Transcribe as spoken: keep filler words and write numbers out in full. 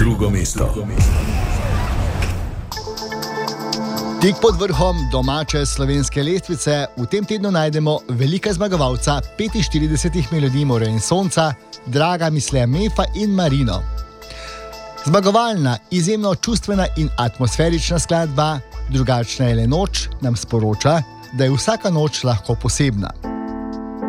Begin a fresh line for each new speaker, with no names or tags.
Drugo mesto.
Tik pod vrhom domače slovenske lestvice v tem tednu najdemo velika zmagovalca petinštiridesetih melodij More in sonca, Draga Mislea Mefa in Marino. Zmagovalna, izjemno čustvena in atmosferična skladba Drugačna je le noč nam sporoča, da je vsaka noč lahko posebna.